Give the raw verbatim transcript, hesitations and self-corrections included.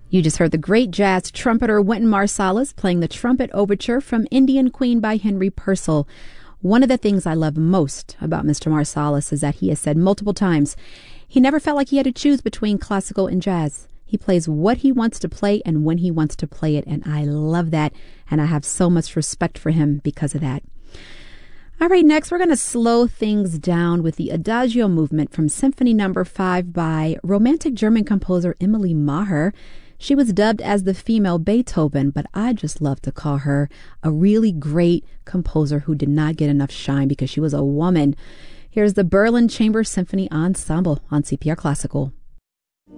You just heard the great jazz trumpeter Wynton Marsalis playing the Trumpet Overture from Indian Queen by Henry Purcell. One of the things I love most about Mister Marsalis is that he has said multiple times he never felt like he had to choose between classical and jazz. He plays what he wants to play and when he wants to play it, and I love that, and I have so much respect for him because of that. All right, next we're going to slow things down with the Adagio movement from Symphony Number five by Romantic German composer Emily Maher. She was dubbed as the female Beethoven, but I just love to call her a really great composer who did not get enough shine because she was a woman. Here's the Berlin Chamber Symphony Ensemble on C P R Classical.